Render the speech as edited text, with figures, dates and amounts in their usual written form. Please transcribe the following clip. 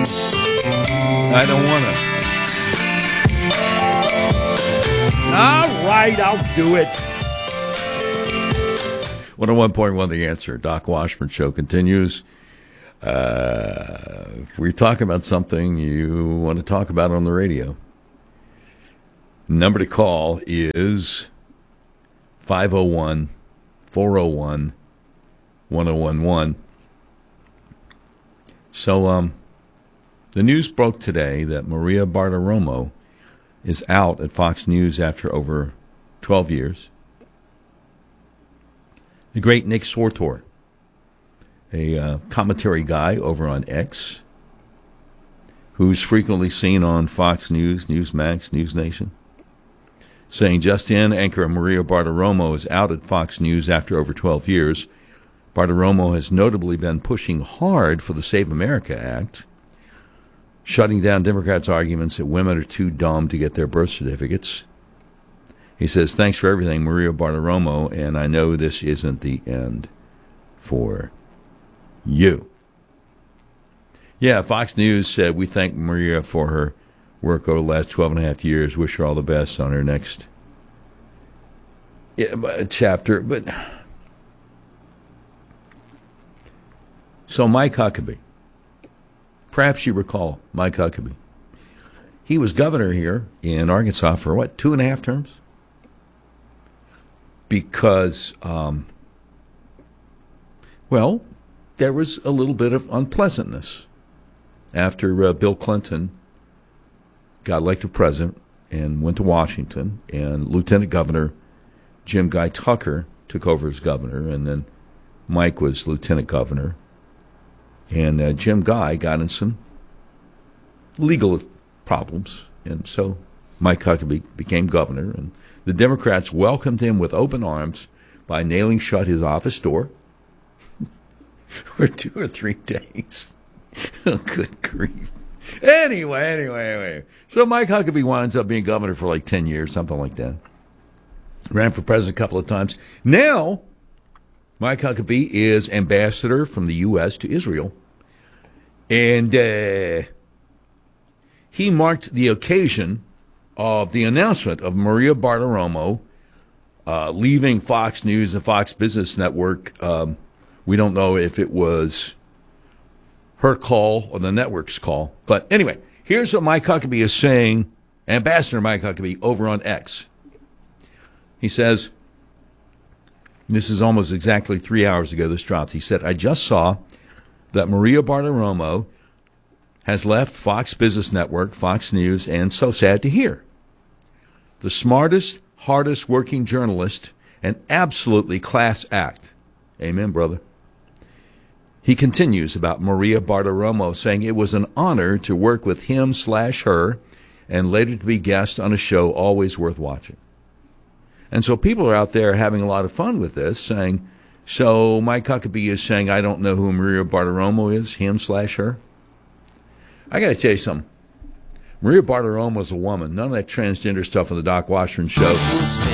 I don't want to. All right, I'll do it. 101.1 The Answer. Doc Washburn Show continues. If we're talking about something you want to talk about on the radio, number to call is 501-401-1011. So, the news broke today that Maria Bartiromo is out at Fox News after over 12 years. The great Nick Swartor, a commentary guy over on X, who's frequently seen on Fox News, Newsmax, News Nation, saying just in, anchor Maria Bartiromo is out at Fox News after over 12 years. Bartiromo has notably been pushing hard for the Save America Act, shutting down Democrats' arguments that women are too dumb to get their birth certificates. He says, thanks for everything, Maria Bartiromo, and I know this isn't the end for you. Yeah, Fox News said, we thank Maria for her work over the last 12 and a half years. Wish her all the best on her next chapter. But so Mike Huckabee, perhaps you recall Mike Huckabee. He was governor here in Arkansas for, 2.5 terms? Because, there was a little bit of unpleasantness after Bill Clinton got elected president and went to Washington, and Lieutenant Governor Jim Guy Tucker took over as governor, and then Mike was lieutenant governor. And Jim Guy got in some legal problems, and so Mike Huckabee became governor, and the Democrats welcomed him with open arms by nailing shut his office door for 2 or 3 days. Oh, good grief. Anyway. So Mike Huckabee winds up being governor for 10 years, something like that. Ran for president a couple of times. Now, Mike Huckabee is ambassador from the U.S. to Israel. And he marked the occasion of the announcement of Maria Bartiromo leaving Fox News and Fox Business Network. We don't know if it was her call or the network's call. But anyway, here's what Mike Huckabee is saying, Ambassador Mike Huckabee, over on X. He says, this is almost exactly 3 hours ago this dropped. He said, I just saw that Maria Bartiromo has left Fox Business Network, Fox News, and so sad to hear. The smartest, hardest working journalist, an absolutely class act. Amen, brother. He continues about Maria Bartiromo, saying it was an honor to work with him/her and later to be guest on a show always worth watching. And so people are out there having a lot of fun with this, saying, so Mike Huckabee is saying, I don't know who Maria Bartiromo is, him/her. I got to tell you something. Maria Bartiromo is a woman. None of that transgender stuff on the Doc Washburn Show.